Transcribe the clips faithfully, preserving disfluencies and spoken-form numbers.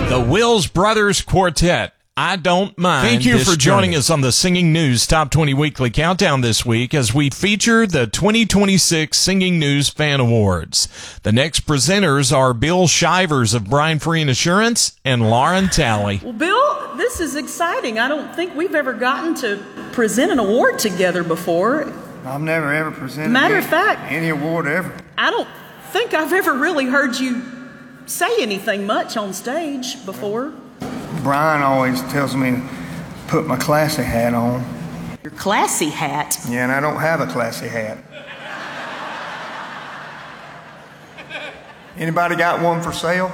The Wills Brothers Quartet. I don't mind. Thank you for joining us on the Singing News Top twenty Weekly Countdown this week as we feature the twenty twenty-six Singing News Fan Awards. The next presenters are Bill Shivers of Bryan Free and Assurance and Lauren Talley. Well, Bill, this is exciting. I don't think we've ever gotten to present an award together before. I've never ever presented Matter any, of fact, any award ever. I don't think I've ever really heard you say anything much on stage before. Brian always tells me to put my classy hat on. Your classy hat? Yeah, and I don't have a classy hat. Anybody got one for sale?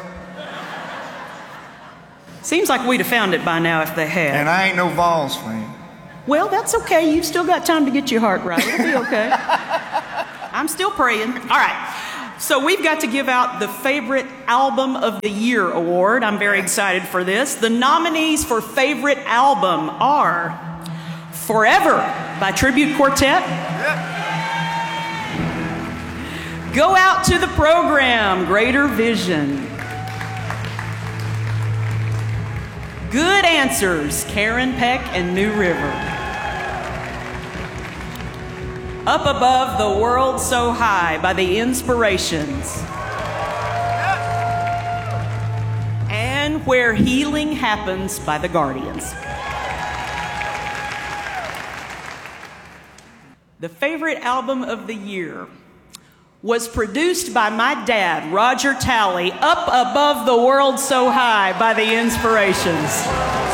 Seems like we'd have found it by now if they had. And I ain't no Vols fan. Well, that's okay. You've still got time to get your heart right. It'll be okay. I'm still praying. All right. So we've got to give out the Favorite Album of the Year award. I'm very excited for this. The nominees for Favorite Album are Forever by Tribute Quartet. Go Out to the Program, Greater Vision. Good Answers, Karen Peck and New River. Up Above the World So High by the Inspirations. And Where Healing Happens by the Guardians. The Favorite Album of the Year was produced by my dad, Roger Talley, Up Above the World So High by the Inspirations.